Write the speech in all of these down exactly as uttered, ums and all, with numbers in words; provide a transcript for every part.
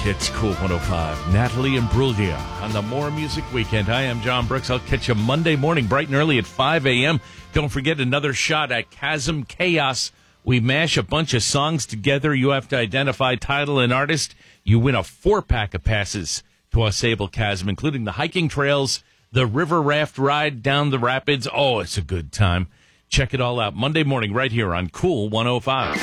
It's Cool one oh five. Natalie Imbruglia on the More Music Weekend. I am John Brooks. I'll catch you Monday morning bright and early at five a.m. Don't forget another shot at Chasm Chaos. We mash a bunch of songs together. You have to identify title and artist. You win a four-pack of passes to Ausable Chasm, including the hiking trails, the river raft ride down the rapids. Oh, it's a good time. Check it all out Monday morning right here on Cool one oh five.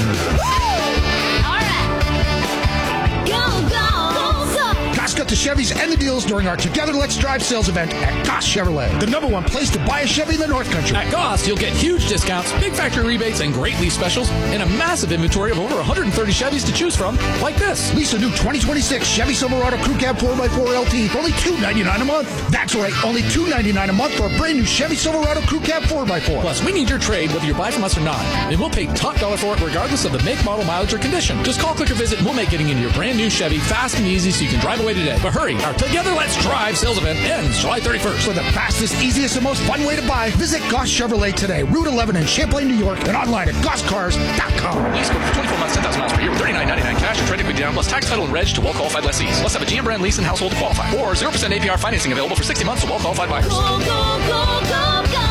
Goss got the Chevys and the deals during our Together Let's Drive sales event at Goss Chevrolet, the number one place to buy a Chevy in the North Country. At Goss, you'll get huge discounts, big factory rebates, and great lease specials, and a massive inventory of over one hundred thirty Chevys to choose from, like this. Lease a new twenty twenty-six Chevy Silverado Crew Cab four by four L T for only two hundred ninety-nine dollars a month. That's right, only two hundred ninety-nine dollars a month for a brand new Chevy Silverado Crew Cab four by four. Plus, we need your trade whether you buy from us or not, and we'll pay top dollar for it regardless of the make, model, mileage, or condition. Just call, click, or visit, and we'll make getting into your brand new Chevy fast and easy so you can drive away today. But hurry, our Together Let's Drive sales event ends July thirty-first. For the fastest, easiest, and most fun way to buy, visit Goss Chevrolet today, Route eleven in Champlain, New York, and online at goss cars dot com. Lease code for twenty-four months, ten thousand miles per year with thirty-nine ninety-nine cash and trade equity down, plus tax, title, and reg to well-qualified lessees. Plus have a G M brand lease and household to qualify. Or zero percent A P R financing available for sixty months to well-qualified buyers. Go, go, go, go, go.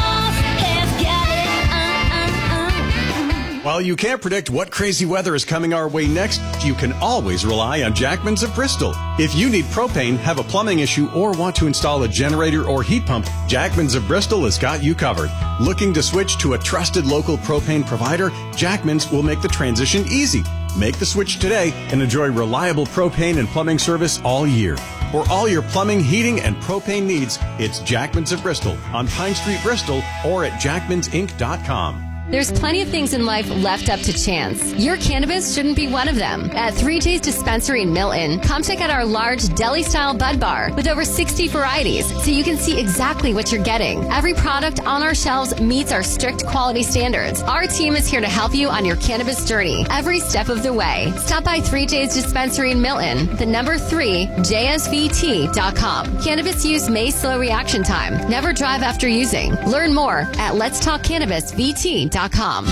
Let's get it. Uh, uh, uh. While you can't predict what crazy weather is coming our way next, you can always rely on Jackman's of Bristol. If you need propane, have a plumbing issue, or want to install a generator or heat pump, Jackman's of Bristol has got you covered. Looking to switch to a trusted local propane provider? Jackman's will make the transition easy. Make the switch today and enjoy reliable propane and plumbing service all year. For all your plumbing, heating, and propane needs, it's Jackman's of Bristol on Pine Street, Bristol, or at jackmans inc dot com. There's plenty of things in life left up to chance. Your cannabis shouldn't be one of them. At Three J's Dispensary in Milton, come check out our large deli-style bud bar with over sixty varieties so you can see exactly what you're getting. Every product on our shelves meets our strict quality standards. Our team is here to help you on your cannabis journey every step of the way. Stop by Three J's Dispensary in Milton, the number three, J S V T dot com. Cannabis use may slow reaction time. Never drive after using. Learn more at lets talk cannabis v t dot com.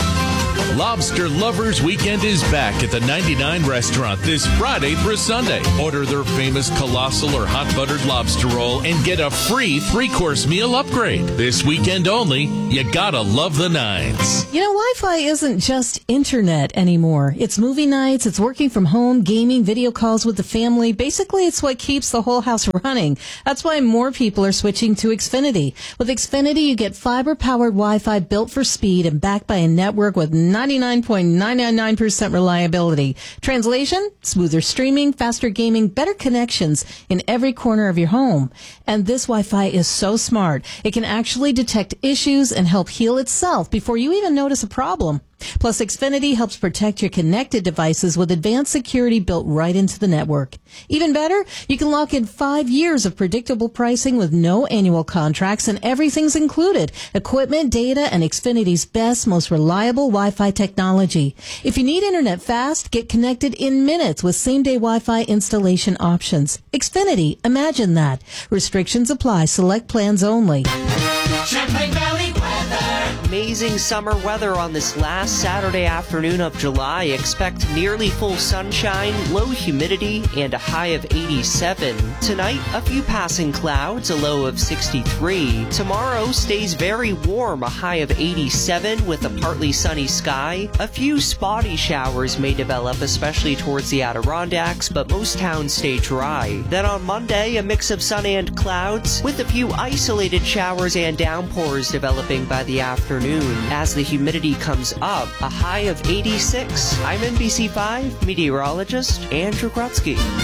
Lobster Lovers Weekend is back at the ninety-nine restaurant this Friday through Sunday. Order their famous colossal or hot buttered lobster roll and get a free three-course meal upgrade. This weekend only, you gotta love the nines. You know, Wi-Fi isn't just internet anymore. It's movie nights, it's working from home, gaming, video calls with the family. Basically, it's what keeps the whole house running. That's why more people are switching to Xfinity. With Xfinity, you get fiber-powered Wi-Fi built for speed and backed by a network with ninety-nine point nine nine nine percent reliability. Translation? Smoother streaming, faster gaming, better connections in every corner of your home. And this Wi-Fi is so smart. It can actually detect issues and help heal itself before you even notice a problem. Plus, Xfinity helps protect your connected devices with advanced security built right into the network. Even better, you can lock in five years of predictable pricing with no annual contracts, and everything's included. Equipment, data, and Xfinity's best, most reliable Wi-Fi technology. If you need internet fast, get connected in minutes with same-day Wi-Fi installation options. Xfinity, imagine that. Restrictions apply. Select plans only. Champlain Valley weather. Amazing summer weather on this last Saturday afternoon of July. Expect nearly full sunshine, low humidity, and a high of eighty-seven. Tonight, a few passing clouds, a low of sixty-three. Tomorrow stays very warm, a high of eighty-seven with a partly sunny sky. A few spotty showers may develop, especially towards the Adirondacks, but most towns stay dry. Then on Monday, a mix of sun and clouds, with a few isolated showers and downpours developing by the afternoon. As the humidity comes up, a high of eighty-six. I'm N B C five meteorologist Andrew Krutsky.